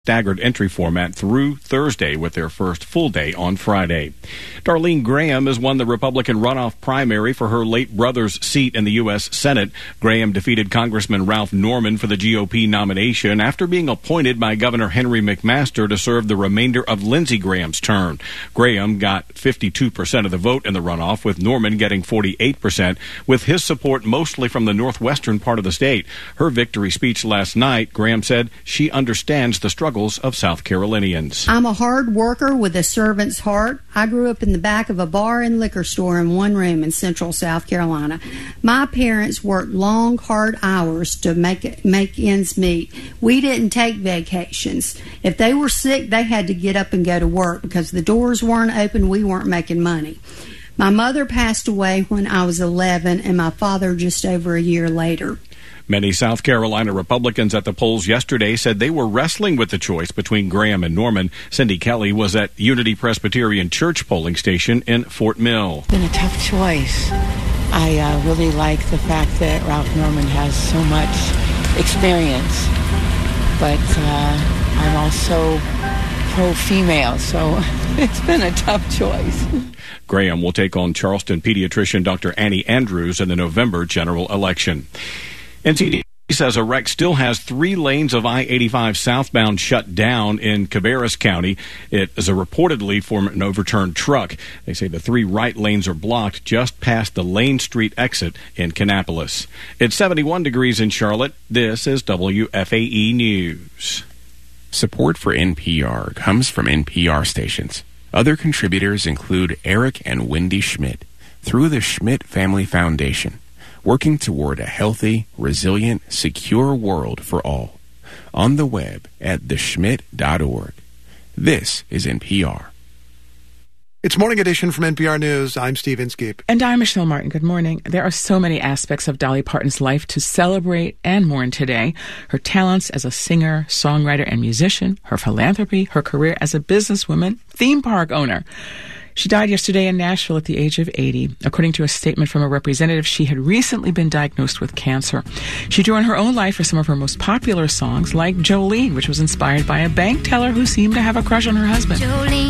staggered entry format through Thursday with their first full day on Friday. Darlene Graham has won the Republican runoff primary for her late brother's seat in the U.S. Senate. Graham defeated Congressman Ralph Norman for the GOP nomination after being appointed by Governor Henry McMaster to serve the remainder of Lindsey Graham's term. Graham got 52% of the vote in the runoff, with Norman getting 48%, with his support mostly from the northwestern part of the state. Her victory speech last night, Graham said she understands the struggles of South Carolinians. I'm a hard worker with a servant's heart. I grew up in the back of a bar and liquor store in one room in central South Carolina. My parents worked long, hard hours to make ends meet. We didn't take vacations. If they were sick, they had to get up and go to work because the doors weren't open. We weren't making money. My mother passed away when I was 11 and my father just over a year later. Many South Carolina Republicans at the polls yesterday said they were wrestling with the choice between Graham and Norman. Cindy Kelly was at Unity Presbyterian Church polling station in Fort Mill. It's been a tough choice. I really like the fact that Ralph Norman has so much experience, but I'm also pro-female, so it's been a tough choice. Graham will take on Charleston pediatrician Dr. Annie Andrews in the November general election. NCD says a wreck still has 3 lanes of I-85 southbound shut down in Cabarrus County. It is reportedly from an overturned truck. They say the 3 right lanes are blocked just past the Lane Street exit in Kannapolis. It's 71 degrees in Charlotte. This is WFAE News. Support for NPR comes from NPR stations. Other contributors include Eric and Wendy Schmidt through the Schmidt Family Foundation, working toward a healthy, resilient, secure world for all. On the web at theschmidt.org. This is NPR. It's Morning Edition from NPR News. I'm Steve Inskeep. And I'm Michelle Martin. Good morning. There are so many aspects of Dolly Parton's life to celebrate and mourn today. Her talents as a singer, songwriter, and musician, her philanthropy, her career as a businesswoman, theme park owner. She died yesterday in Nashville at the age of 80. According to a statement from a representative, she had recently been diagnosed with cancer. She drew on her own life for some of her most popular songs, like Jolene, which was inspired by a bank teller who seemed to have a crush on her husband. Jolene.